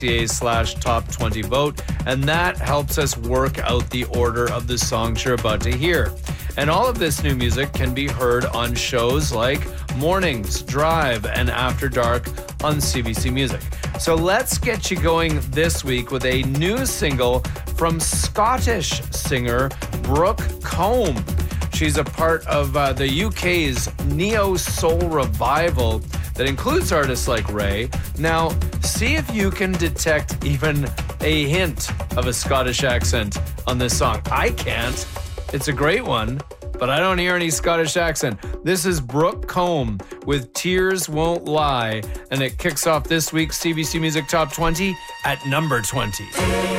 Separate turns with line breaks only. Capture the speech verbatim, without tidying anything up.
slash top twenty vote, and that helps us work out the order of the songs you're about to hear. And all of this new music can be heard on shows like Mornings, Drive, and After Dark on C B C Music. So let's get you going this week with a new single from Scottish singer Brooke Combe. She's a part of uh, the U K's neo-soul revival that includes artists like Ray. Now, see if you can detect even a hint of a Scottish accent on this song. I can't. It's a great one, but I don't hear any Scottish accent. This is Brooke Combe with Tears Won't Lie, and it kicks off this week's C B C Music Top twenty at number twenty.